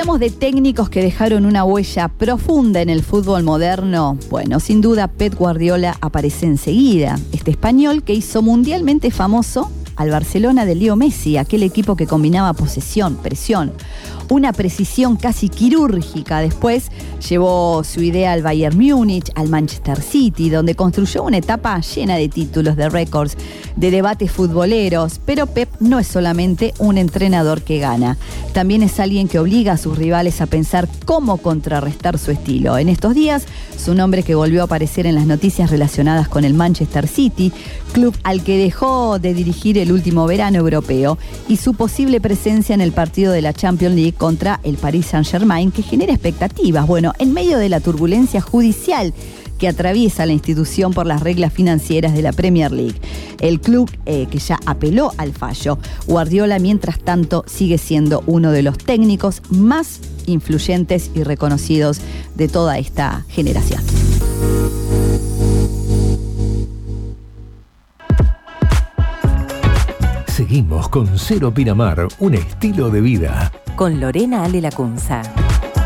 hablamos de técnicos que dejaron una huella profunda en el fútbol moderno, bueno, sin duda Pep Guardiola aparece enseguida. Este español que hizo mundialmente famoso al Barcelona de Leo Messi, aquel equipo que combinaba posesión, presión, una precisión casi quirúrgica. Después llevó su idea al Bayern Múnich, al Manchester City, donde construyó una etapa llena de títulos, de récords, de debates futboleros. Pero Pep no es solamente un entrenador que gana, también es alguien que obliga a sus rivales a pensar cómo contrarrestar su estilo. En estos días, su nombre que volvió a aparecer en las noticias relacionadas con el Manchester City, club al que dejó de dirigir el último verano europeo, y su posible presencia en el partido de la Champions League contra el Paris Saint-Germain, que genera expectativas. Bueno, en medio de la turbulencia judicial que atraviesa la institución por las reglas financieras de la Premier League, el club que ya apeló al fallo, Guardiola, mientras tanto, sigue siendo uno de los técnicos más influyentes y reconocidos de toda esta generación. Seguimos con Cero Pinamar, un estilo de vida. Con Lorena Ale Lacunza.